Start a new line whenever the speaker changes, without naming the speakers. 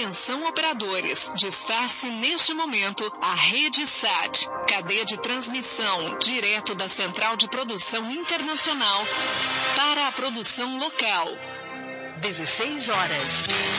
Atenção operadores, disfarce neste momento a rede SAT, cadeia de transmissão direto da Central de Produção Internacional para a produção local. 16 horas.